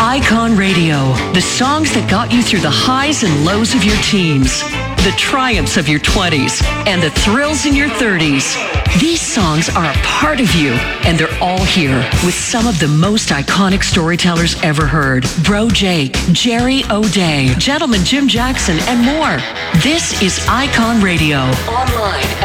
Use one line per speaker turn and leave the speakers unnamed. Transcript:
Icon Radio, the songs that got you through the highs and lows of your teens, the triumphs of your 20s, and the thrills in your 30s. These songs are a part of you, and they're all here with some of the most iconic storytellers ever heard. Bro Jake, Jerry O'Day, Gentleman Jim Jackson, and more. This is Icon Radio. Online